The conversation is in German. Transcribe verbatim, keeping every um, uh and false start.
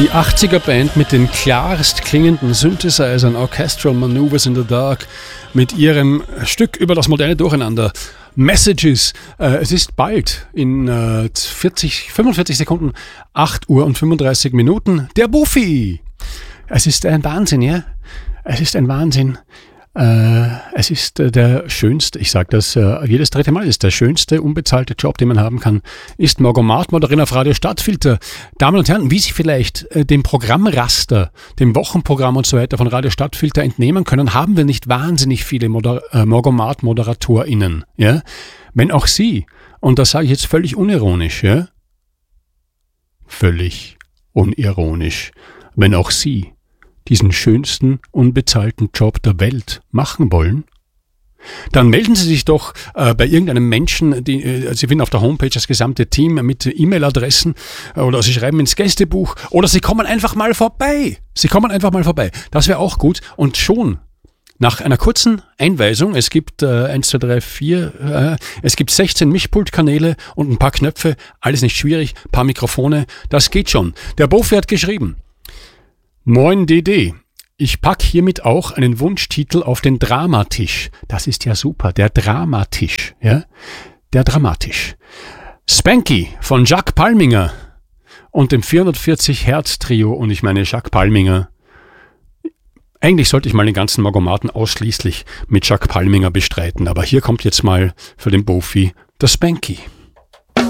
Die achtziger-Band mit den klarst klingenden Synthesizern Orchestral Maneuvers in the Dark mit ihrem Stück über das moderne Durcheinander. Messages. Äh, es ist bald in äh, vierzig, fünfundvierzig Sekunden, acht Uhr und fünfunddreißig Minuten. Der Buffy. Es ist ein Wahnsinn, ja? Es ist ein Wahnsinn. Äh, es ist äh, der schönste, ich sage das äh, jedes dritte Mal, ist der schönste unbezahlte Job, den man haben kann, ist Morgomat, Moderin auf Radio Stadtfilter. Damen und Herren, wie Sie vielleicht äh, dem Programmraster, dem Wochenprogramm und so weiter von Radio Stadtfilter entnehmen können, haben wir nicht wahnsinnig viele Moder- äh, Morgomat-ModeratorInnen. Ja? Wenn auch Sie, und das sage ich jetzt völlig unironisch, ja? Völlig unironisch, wenn auch Sie diesen schönsten, unbezahlten Job der Welt machen wollen, dann melden Sie sich doch äh, bei irgendeinem Menschen, die, äh, Sie finden auf der Homepage das gesamte Team mit E-Mail-Adressen äh, oder Sie schreiben ins Gästebuch oder Sie kommen einfach mal vorbei. Sie kommen einfach mal vorbei. Das wäre auch gut. Und schon nach einer kurzen Einweisung, es gibt äh, eins, zwei, drei, vier, äh, es gibt sechzehn Mischpultkanäle und ein paar Knöpfe, alles nicht schwierig, paar Mikrofone, das geht schon. Der Bofi hat geschrieben: Moin D D, ich pack hiermit auch einen Wunschtitel auf den Dramatisch. Das ist ja super, der Dramatisch, ja? Der Dramatisch. Spanky von Jacques Palminger und dem vierhundertvierzig Hertz Trio, und ich meine Jacques Palminger. Eigentlich sollte ich mal den ganzen Morgomaten ausschließlich mit Jacques Palminger bestreiten, aber hier kommt jetzt mal für den Bofi der Spanky.